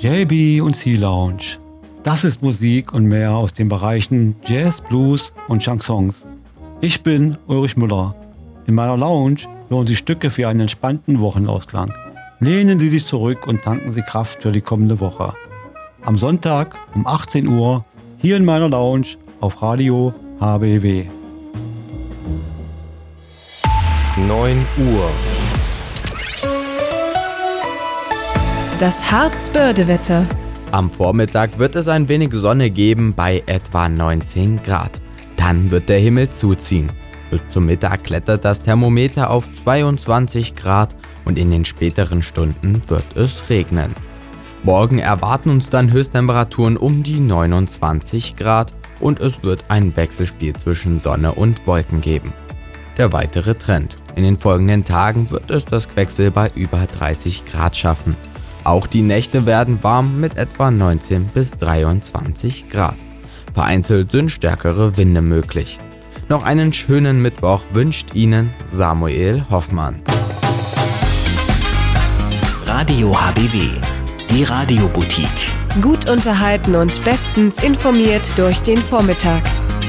JB und Sea Lounge. Das ist Musik und mehr aus den Bereichen Jazz, Blues und Chansons. Ich bin Ulrich Müller. In meiner Lounge hören Sie Stücke für einen entspannten Wochenausklang. Lehnen Sie sich zurück und tanken Sie Kraft für die kommende Woche. Am Sonntag um 18 Uhr hier in meiner Lounge auf Radio HBW. 9 Uhr. Das Harzbördewetter. Am Vormittag wird es ein wenig Sonne geben bei etwa 19 Grad. Dann wird der Himmel zuziehen. Bis zum Mittag klettert das Thermometer auf 22 Grad und in den späteren Stunden wird es regnen. Morgen erwarten uns dann Höchsttemperaturen um die 29 Grad und es wird ein Wechselspiel zwischen Sonne und Wolken geben. Der weitere Trend. In den folgenden Tagen wird es das Quecksilber über 30 Grad schaffen. Auch die Nächte werden warm mit etwa 19 bis 23 Grad. Vereinzelt sind stärkere Winde möglich. Noch einen schönen Mittwoch wünscht Ihnen Samuel Hoffmann. Radio HBW, die Radioboutique. Gut unterhalten und bestens informiert durch den Vormittag.